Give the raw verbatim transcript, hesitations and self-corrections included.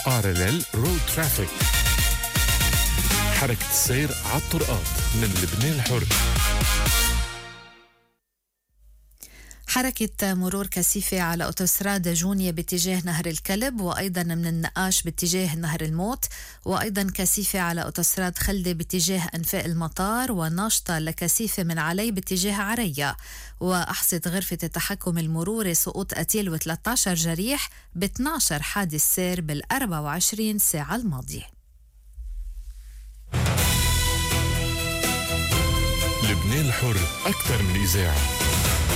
باراليل رود ترافيك، حركة السير على الطرقات من لبنان الحر. حركة مرور كثيفة على أوتوستراد جونية باتجاه نهر الكلب، وأيضا من النقاش باتجاه نهر الموت، وأيضا كثيفة على أوتوستراد خلدة باتجاه أنفاق المطار، وناشطة لكثيفة من علي باتجاه عريا. وأحصت غرفة التحكم المروري سقوط قتيل وثلاثة عشر جريح ب اثني عشر حادث سير بالأربع وعشرين ساعة الماضية. لبنان الحر أكثر من إذاعة.